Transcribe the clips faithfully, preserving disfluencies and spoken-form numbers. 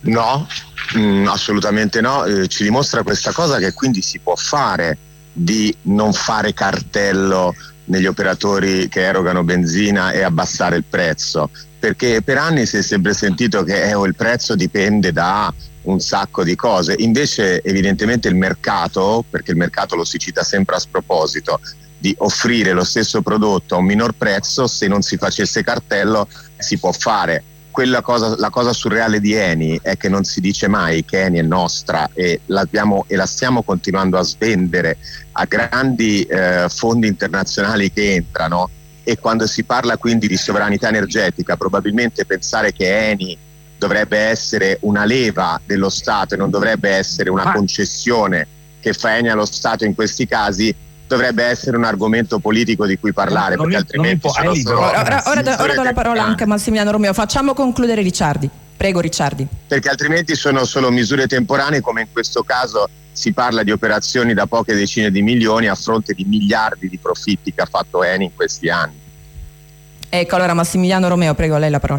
No, mh, assolutamente no, eh, ci dimostra questa cosa che quindi si può fare di non fare cartello negli operatori che erogano benzina e abbassare il prezzo, perché per anni si è sempre sentito che eh, oh, il prezzo dipende da un sacco di cose, invece evidentemente il mercato, perché il mercato lo si cita sempre a sproposito, di offrire lo stesso prodotto a un minor prezzo, se non si facesse cartello si può fare. Quella cosa, la cosa surreale di Eni è che non si dice mai che Eni è nostra e, l'abbiamo, e la stiamo continuando a svendere a grandi eh, fondi internazionali che entrano, e quando si parla quindi di sovranità energetica probabilmente pensare che Eni dovrebbe essere una leva dello Stato e non dovrebbe essere una concessione che fa Eni allo Stato in questi casi dovrebbe essere un argomento politico di cui parlare, non, perché non altrimenti può, sono solo ora, ora, ora, do, ora do la parola anche a Massimiliano Romeo. Facciamo concludere Ricciardi. Prego Ricciardi. Perché altrimenti sono solo misure temporanee, come in questo caso si parla di operazioni da poche decine di milioni a fronte di miliardi di profitti che ha fatto Eni in questi anni. Ecco, allora Massimiliano Romeo, prego, a lei la parola.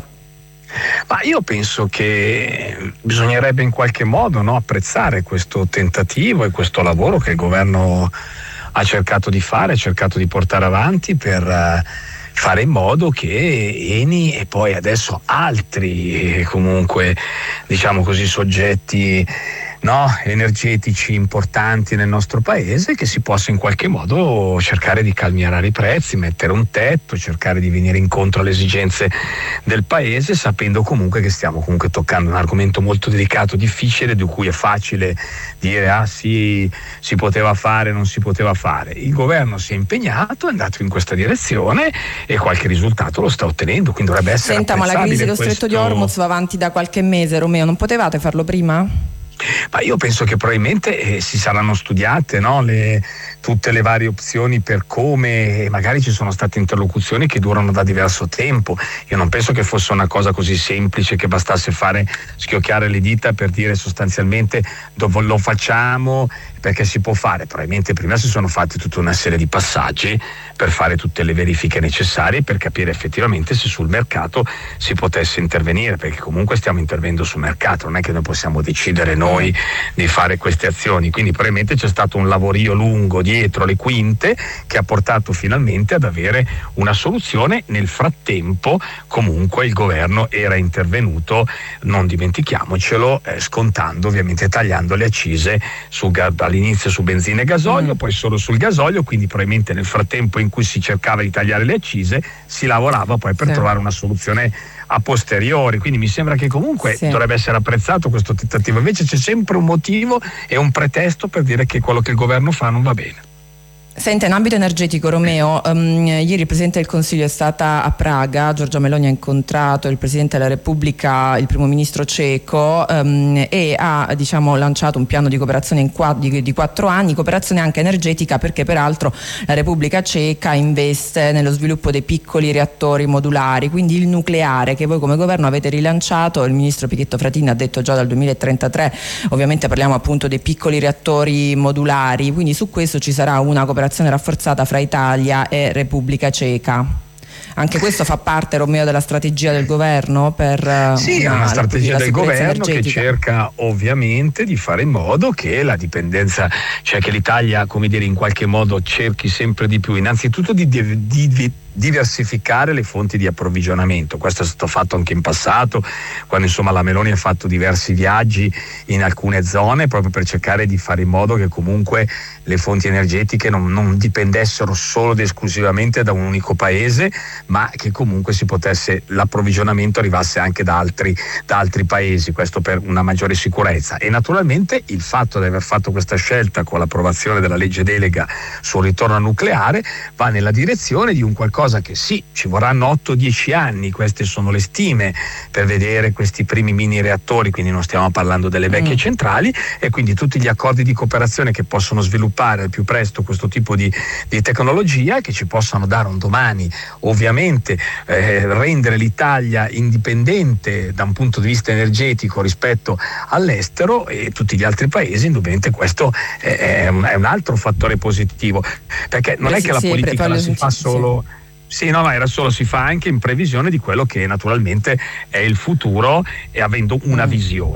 Ma io penso che bisognerebbe in qualche modo, no, apprezzare questo tentativo e questo lavoro che il governo ha cercato di fare, ha cercato di portare avanti per uh, fare in modo che Eni e poi adesso altri comunque, diciamo così, soggetti, no, energetici importanti nel nostro paese, che si possa in qualche modo cercare di calmierare i prezzi, mettere un tetto, cercare di venire incontro alle esigenze del paese, sapendo comunque che stiamo comunque toccando un argomento molto delicato, difficile, di cui è facile dire ah sì, si poteva fare, non si poteva fare. Il governo si è impegnato, è andato in questa direzione e qualche risultato lo sta ottenendo, quindi dovrebbe essere Senta, ma la crisi dello questo... Stretto di Hormuz va avanti da qualche mese, Romeo, non potevate farlo prima? Ma io penso che probabilmente eh, si saranno studiate, no, le, tutte le varie opzioni per come, e magari ci sono state interlocuzioni che durano da diverso tempo. Io non penso che fosse una cosa così semplice che bastasse fare schiocchiare le dita per dire sostanzialmente dove lo facciamo, perché si può fare. Probabilmente prima si sono fatti tutta una serie di passaggi per fare tutte le verifiche necessarie per capire effettivamente se sul mercato si potesse intervenire, perché comunque stiamo intervenendo sul mercato, non è che noi possiamo decidere noi di fare queste azioni, quindi probabilmente c'è stato un lavorio lungo dietro le quinte che ha portato finalmente ad avere una soluzione. Nel frattempo comunque il governo era intervenuto, non dimentichiamocelo, eh, scontando, ovviamente tagliando le accise su, all'inizio su benzina e gasolio, mm. poi solo sul gasolio, quindi probabilmente nel frattempo in cui si cercava di tagliare le accise si lavorava poi per sì. trovare una soluzione a posteriori, quindi mi sembra che comunque sì. dovrebbe essere apprezzato questo tentativo. Invece c'è sempre un motivo e un pretesto per dire che quello che il governo fa non va bene. Senta, in ambito energetico, Romeo, um, ieri il Presidente del Consiglio è stata a Praga, Giorgia Meloni ha incontrato il Presidente della Repubblica, il Primo Ministro ceco, um, e ha diciamo, lanciato un piano di cooperazione in qua, di, di quattro anni, cooperazione anche energetica, perché peraltro la Repubblica Ceca investe nello sviluppo dei piccoli reattori modulari, quindi il nucleare che voi come governo avete rilanciato. Il Ministro Pichetto Fratin ha detto già dal duemilatrentatré, ovviamente parliamo appunto dei piccoli reattori modulari, quindi su questo ci sarà una cooperazione rafforzata fra Italia e Repubblica Ceca. Anche questo fa parte, Romeo, della strategia del governo per sì, una, è una strategia del governo energetica. Che cerca ovviamente di fare in modo che la dipendenza, cioè che l'Italia, come dire, in qualche modo cerchi sempre di più innanzitutto di, di, di diversificare le fonti di approvvigionamento. Questo è stato fatto anche in passato, quando insomma la Meloni ha fatto diversi viaggi in alcune zone proprio per cercare di fare in modo che comunque le fonti energetiche non, non dipendessero solo ed esclusivamente da un unico paese, ma che comunque si potesse, l'approvvigionamento arrivasse anche da altri, da altri paesi, questo per una maggiore sicurezza. E naturalmente il fatto di aver fatto questa scelta con l'approvazione della legge delega sul ritorno al nucleare va nella direzione di un qualcosa che sì, ci vorranno otto dieci anni, queste sono le stime, per vedere questi primi mini reattori, quindi non stiamo parlando delle vecchie mm. centrali, e quindi tutti gli accordi di cooperazione che possono sviluppare al più presto questo tipo di, di tecnologia, che ci possano dare un domani ovviamente eh, rendere l'Italia indipendente da un punto di vista energetico rispetto all'estero e tutti gli altri paesi. Indubbiamente questo è, è, un, è un altro fattore positivo, perché non Beh, è sì, che la sì, politica la si fa sì. solo Sì, no, no, era solo, si fa anche in previsione di quello che naturalmente è il futuro e avendo una mm. visione.